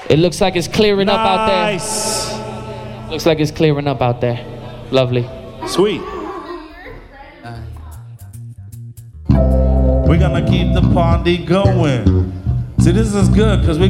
It looks like it's clearing up out there. Nice. Looks like it's clearing up out there. Lovely. Sweet. We're gonna keep the party going. See, this is good because we